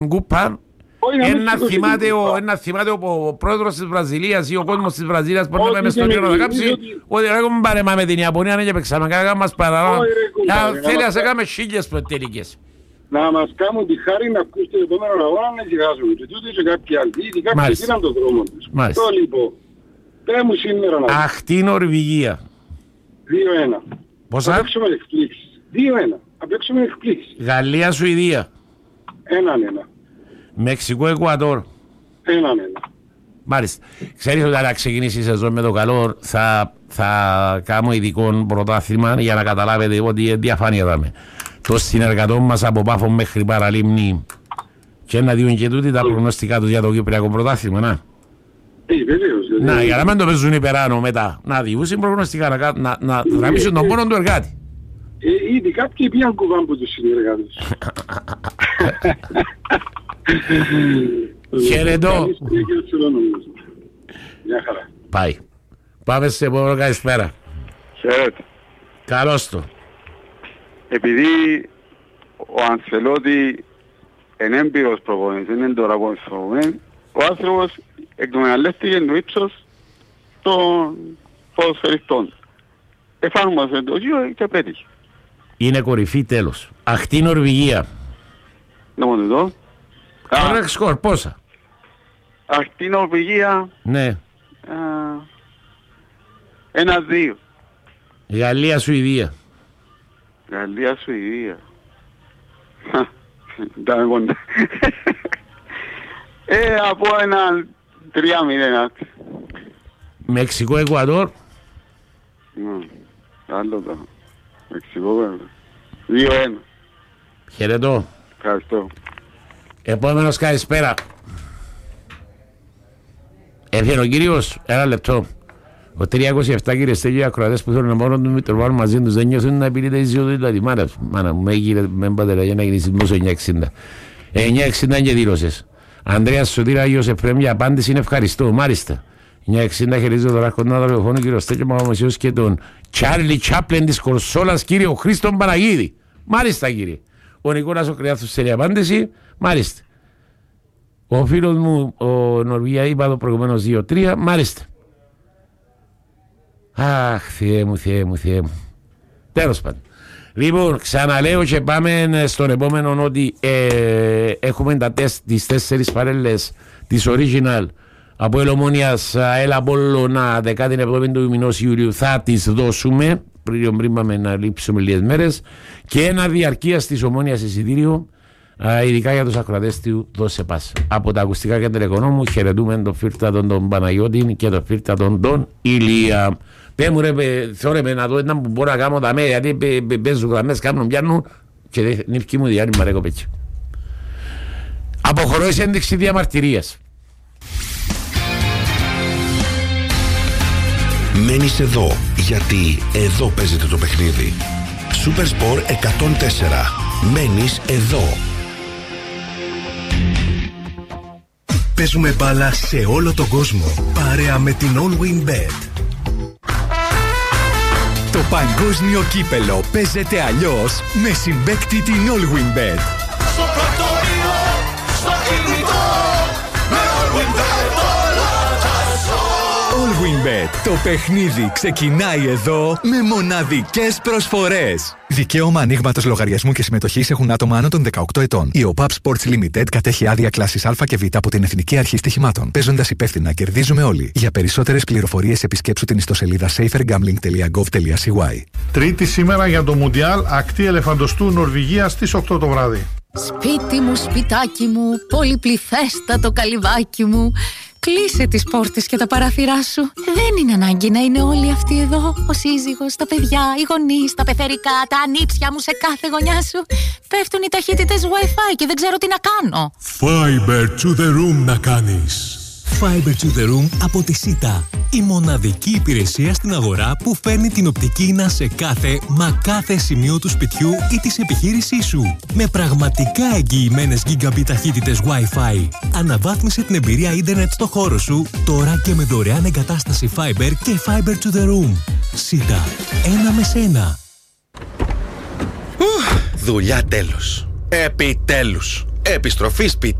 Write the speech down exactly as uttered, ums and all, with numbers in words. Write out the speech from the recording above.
κούπα. Ένα θυμάται ο πρόεδρος της Βραζιλίας ή ο κόσμος της Βραζιλίας που να πάμε στο γύρο να κάψει ότι έχουμε παρεμά με την Ιαπωνία και παίξαμε κάκα μας παραλάβα. Θέλει να σε κάνουμε χίλιες προτερικές. Να μας κάνουν τη χάρη να ακούς το επόμενο αγώνα να γιγάζουμε. Και τούτοι και κάποιοι άλλοι, ήδη κάποιοι πήραν τον δρόμο τους. Το λοιπόν, πέ μου σήμερα να... Αχτή Νορβηγία. δύο ένα. Πόσα? Απέξουμε εκπλήξεις. δύο ένα. Απέξουμε εκπλήξεις. Γαλλία Σουηδία. έναν ένα. Μεξικό Εκουαδόρ. έναν ένα. Μάλιστα. Ξέρεις ότι αν ξεκινήσει η σεζόν με το καλό θα, θα κάνω ειδικό πρωτάθλημα για να καταλάβετε ότι διαφάνεια θα είμαι. Το συνεργατό μας από Πάφο μέχρι Παραλίμνη και να δουν και τούτοι τα προγνωστικά τους για το Κυπριακό πρωτάθλημα. Να, να για να μην το παίζουν υπεράνω μετά. Να διούσουν προγνωστικά να, να, να γραμμίσουν τον πόνο του εργάτη. Ε, ήδη κάποιοι πήγαν κουβάν από τους συνεργάτες. Χαιρετώ. Μια χαρά. Πάει. Πάμε σε επόμενο καλησπέρα. Χαίρετε. Καλώς το. Επειδή ο Αντσελότη είναι έμπειρος προπονητής, είναι τώρα προπονητής, ο άνθρωπος εκμεταλλεύτηκε το ύψος των ποδοσφαιριστών. Εφάρμοσε το γύρο και πέτυχε. Είναι κορυφή τέλος. Αχτή Νορβηγία. Να μου το δω. Correct σκορ, πόσα? Αχτή Νορβηγία. Ναι. Ένα δύο. Γαλλία Σουηδία. Γαλλία Σουηδία. Ήταν κοντά. Ε, από ένα τρία μηδέν. Μεξικό Εκουαδόρ. Άλλο το. Μεξικό βέβαια. δύο ένα. Χαιρετώ. Ευχαριστώ. Επόμενος καλησπέρα. Έφυγε ο κύριος, ένα λεπτό. Ο τριακόσια είκοσι επτά κύριε Στέγιο, ακροατές που θέλουν μόνο του μητροβάλουν μαζί τους δεν νιώθουν να απειλείται η ζωτότητα τη μάνα. Μάνα μου, μέγει με πατέρα για να γίνει σεισμός εννιακόσια εξήντα. εννιακόσια εξήντα και δήλωσες. Ανδρέας Σωτήρα Άγιος Εφραίμ, για απάντηση είναι ευχαριστώ. Μάλιστα. εννιακόσια εξήντα χαιρετίζω τώρα κοντά τα ραδιοφώνου κύριο Στέγιο Μαγαμωσίος και τον Τσάρλι Τσάπλεν της Κορσόλας κύριο Χρήστον Παναγίδη. Μάλιστα κύριε. Ο Νικόλας ο Κρεάθος θέλει απάντηση. Μάλιστα. Ο φίλος μου ο Νορβηγία είπα το προηγουμένως δύο τρία. Μάλιστα. Αχ, Θεέ μου, Θεέ μου, Θεέ μου. Τέλος πάντων. Λοιπόν, ξαναλέω και πάμε στον επόμενο ότι ε, έχουμε τα τεστ, τις τέσσερις παρέλες της Original από Ελομόνιας ΑΕΛ Απόλλωνα δεκάτη εβδόμη του μηνός Ιουλίου. Θα τις δώσουμε πριν πριν πάμε να λείψουμε λίγες μέρες και ένα διαρκείας της Ομόνιας εισιτήριο ειδικά για τους ακροατές του δώσε πάσα. Από τα ακουστικά και τελεκονόμου χαιρετούμε τον Φύρτατον τον Παναγιώτη και τον Φύρτατον τον Ηλία. Πέ μου ρε, θόρε με να δω ένα που μπορώ να κάνω τα μέ, γιατί παίζουν γραμμές, κάνουν πιάνουν και δεν νύφκει μου διάρρη μαρέκο πέτσι. Αποχωρώ εις ένδειξη διαμαρτυρίας. Μένεις εδώ, γιατί εδώ παίζεται το παιχνίδι. Super Sport εκατόν τέσσερα. Μένεις εδώ. Παίζουμε μπάλα σε όλο τον κόσμο, παρέα με την All Win Bet. Το παγκόσμιο κύπελο παίζεται αλλιώς με συμπαίκτη την All Win Bet. Στο πρακτορείο, στο κινητό, με All Win Bet όλα τα ζω. All Win Bet. Το παιχνίδι ξεκινάει εδώ με μοναδικές προσφορές. Δικαίωμα ανοίγματος λογαριασμού και συμμετοχής έχουν άτομα άνω των δεκαοκτώ ετών. Η ο πι έι πι Sports Limited κατέχει άδεια κλάσης Α και Β από την Εθνική Αρχή Στοιχημάτων. Παίζοντας υπεύθυνα, κερδίζουμε όλοι. Για περισσότερες πληροφορίες επισκέψου την ιστοσελίδα safer gambling dot gov dot c y. Τρίτη σήμερα για το Μουντιάλ, ακτή Ελεφαντοστού Νορβηγία στις οκτώ το βράδυ. Σπίτι μου, σπιτάκι μου, πολυπληθέστατο καλυβάκι μου. Κλείσε τις πόρτες και τα παράθυρά σου. Δεν είναι ανάγκη να είναι όλοι αυτοί εδώ. Ο σύζυγος, τα παιδιά, οι γονείς, τα πεθερικά, τα ανήψια μου σε κάθε γωνιά σου. Πέφτουν οι ταχύτητες Wi-Fi και δεν ξέρω τι να κάνω. Fiber to the room να κάνεις. Fiber to the room από τη Σίτα. Η μοναδική υπηρεσία στην αγορά που φέρνει την οπτική ίνα σε κάθε, μα κάθε σημείο του σπιτιού ή της επιχείρησής σου. Με πραγματικά εγγυημένες γίγαμπιτ ταχύτητες Wi-Fi. Αναβάθμισε την εμπειρία ίντερνετ στο χώρο σου, τώρα και με δωρεάν εγκατάσταση Fiber και Fiber to the room. Σίτα. Ένα με σένα. Δουλειά τέλος. Επιτέλους. Επιστροφή σπίτι.